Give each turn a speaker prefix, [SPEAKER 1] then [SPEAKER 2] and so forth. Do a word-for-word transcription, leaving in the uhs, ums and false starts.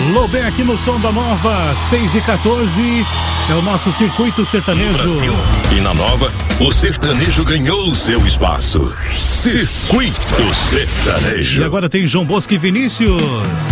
[SPEAKER 1] Loubet aqui no Som da Nova, seis e quatorze, é o nosso circuito sertanejo.
[SPEAKER 2] No Brasil e na Nova, o sertanejo ganhou o seu espaço. Circuito Sertanejo.
[SPEAKER 1] E agora tem João Bosco e Vinícius.